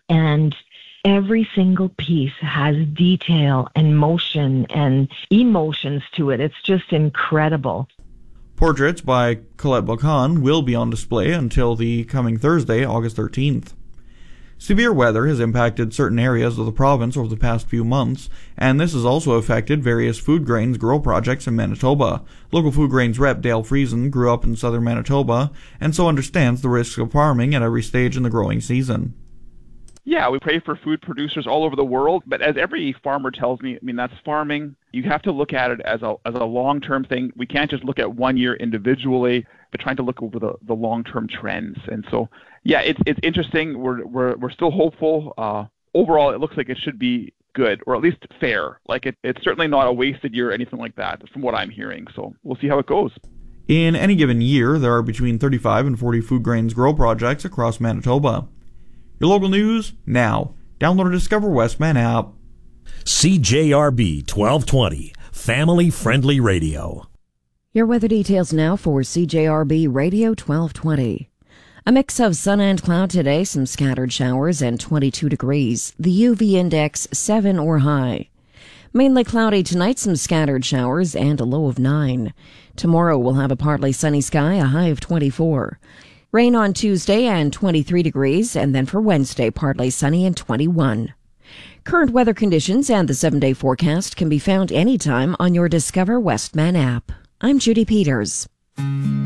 And every single piece has detail and motion and emotions to it. It's just incredible. Portraits by Colette Bacon will be on display until the coming Thursday, August 13th. Severe weather has impacted certain areas of the province over the past few months, and this has also affected various food grains grow projects in Manitoba. Local food grains rep Dale Friesen grew up in southern Manitoba, and so understands the risks of farming at every stage in the growing season. Yeah, we pray for food producers all over the world, but as every farmer tells me, that's farming. You have to look at it as a long-term thing. We can't just look at 1 year individually, but trying to look over the long-term trends. And so, yeah, it's interesting. We're still hopeful. Overall, it looks like it should be good, or at least fair. Like it's certainly not a wasted year or anything like that, from what I'm hearing. So we'll see how it goes. In any given year, there are between 35 and 40 food grains grow projects across Manitoba. Your local news now. Download our Discover Westman app. CJRB 1220, family-friendly radio. Your weather details now for CJRB Radio 1220. A mix of sun and cloud today, some scattered showers, and 22 degrees. The UV index 7 or high. Mainly cloudy tonight, some scattered showers, and a low of 9. Tomorrow we'll have a partly sunny sky, a high of 24. Rain on Tuesday and 23 degrees, and then for Wednesday, partly sunny and 21. Current weather conditions and the 7-day forecast can be found anytime on your Discover Westman app. I'm Judy Peters.